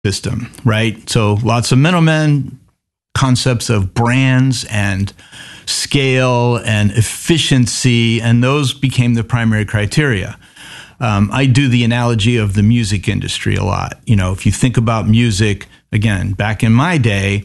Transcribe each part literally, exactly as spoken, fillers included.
system, right? So lots of middlemen, concepts of brands and scale and efficiency, and those became the primary criteria. Um, I do the analogy of the music industry a lot. You know, if you think about music, again, back in my day,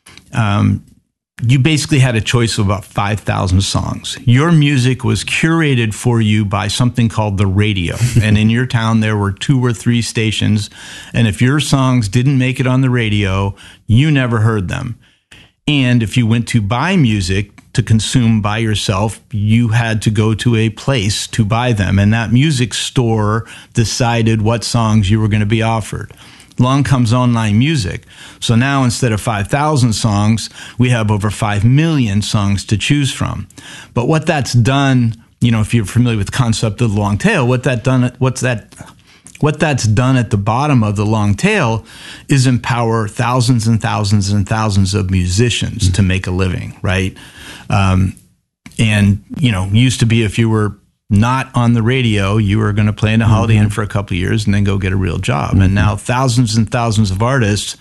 um, you basically had a choice of about five thousand songs. Your music was curated for you by something called the radio. And in your town, there were two or three stations. And if your songs didn't make it on the radio, you never heard them. And if you went to buy music to consume by yourself, you had to go to a place to buy them. And that music store decided what songs you were going to be offered. Along comes online music. So now instead of five thousand songs, we have over five million songs to choose from. But what that's done, you know, if you're familiar with the concept of the long tail, what that done, what's that, what that's done at the bottom of the long tail is empower thousands and thousands and thousands of musicians mm-hmm. to make a living, right? Um, and, you know, used to be if you were not on the radio, you were going to play in a Holiday Inn for a couple of years and then go get a real job. Mm-hmm. And now thousands and thousands of artists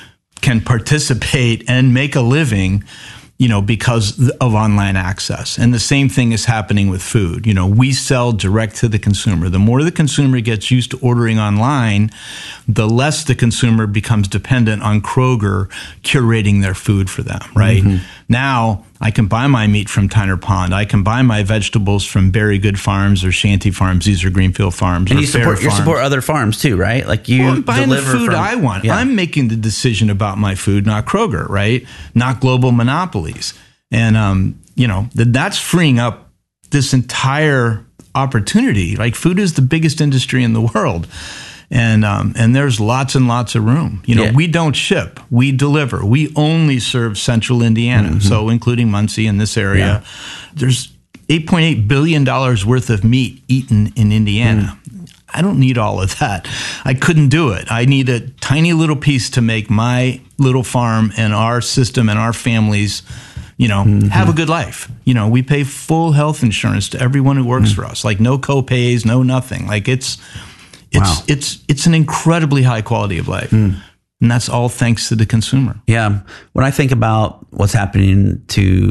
can participate and make a living, you know, because of online access. And the same thing is happening with food. You know, we sell direct to the consumer. The more the consumer gets used to ordering online, the less the consumer becomes dependent on Kroger curating their food for them, right? Mm-hmm. Now, I can buy my meat from Tyner Pond. I can buy my vegetables from Berry Good Farms or Shanty Farms. These are Greenfield Farms. And or you support, Fair you Farms. support other farms too, right? Like you well, I'm buying the deliver food from, I want. Yeah. I'm making the decision about my food, not Kroger, right? Not global monopolies. And, um, you know, th- that's freeing up this entire opportunity. Like food is the biggest industry in the world. And um, and there's lots and lots of room. You know, yeah. we don't ship, we deliver. We only serve central Indiana, mm-hmm. so including Muncie in this area. Yeah. There's eight point eight billion dollars worth of meat eaten in Indiana. Mm. I don't need all of that. I couldn't do it. I need a tiny little piece to make my little farm and our system and our families, you know, mm-hmm. have a good life. You know, we pay full health insurance to everyone who works mm. for us. Like no co-pays, no nothing. Like it's... It's wow. it's it's an incredibly high quality of life, mm. and that's all thanks to the consumer. Yeah, when I think about what's happening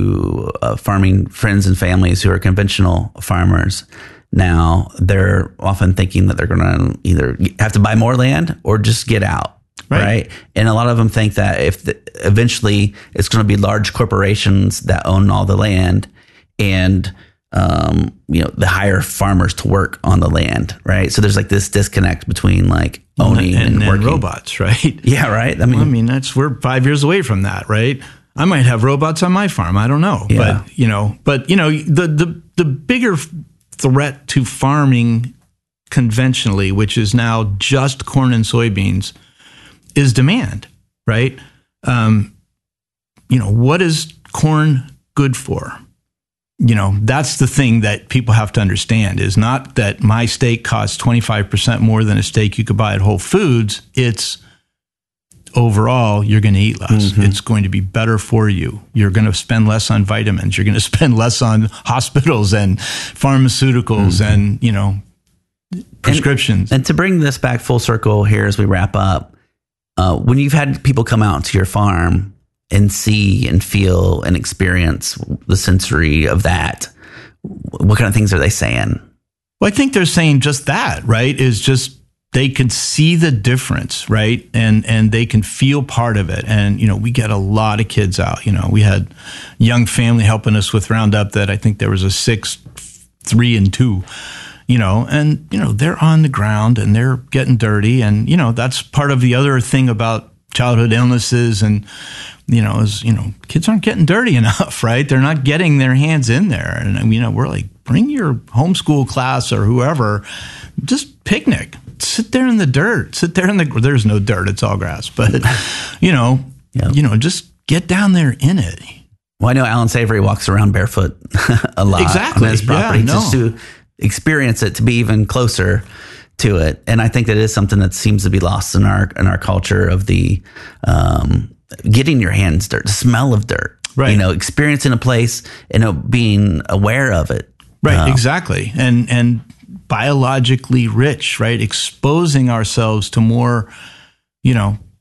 to uh, farming friends and families who are conventional farmers now, they're often thinking that they're going to either have to buy more land or just get out, right? right? And a lot of them think that if the, eventually it's going to be large corporations that own all the land, and um, you know, the hire farmers to work on the land, right? So there's like this disconnect between like owning and, and, and working. Robots, right? Yeah, right. I mean, well, I mean, that's we're five years away from that, right? I might have robots on my farm. I don't know, yeah. but you know, but you know, the the the bigger threat to farming conventionally, which is now just corn and soybeans, is demand, right? Um, you know, what is corn good for? You know, that's the thing that people have to understand is not that my steak costs twenty-five percent more than a steak you could buy at Whole Foods. It's overall, you're going to eat less. Mm-hmm. It's going to be better for you. You're going to spend less on vitamins. You're going to spend less on hospitals and pharmaceuticals mm-hmm. and, you know, prescriptions. And, and to bring this back full circle here as we wrap up, uh, when you've had people come out to your farm and see and feel and experience the sensory of that, what kind of things are they saying? Well, I think they're saying just that, right? Is just they can see the difference, right? And and they can feel part of it. And, you know, we get a lot of kids out. You know, we had a young family helping us with Roundup that I think there was a six, three, and two, you know, and, you know, they're on the ground and they're getting dirty. And, you know, that's part of the other thing about childhood illnesses and, you know, is, you know, kids aren't getting dirty enough, right? They're not getting their hands in there. And, you know, we're like, bring your homeschool class or whoever, just picnic, sit there in the dirt, sit there in the, there's no dirt, it's all grass, but, you know, yep. you know, just get down there in it. Well, I know Alan Savory walks around barefoot a lot exactly. on his property yeah, no. just to experience it, to be even closer to it. And I think that is something that seems to be lost in our, in our culture of the, um, getting your hands dirt, the smell of dirt, right? You know, experiencing a place and uh, being aware of it, right? Um, exactly, and and biologically rich, right? Exposing ourselves to more you know,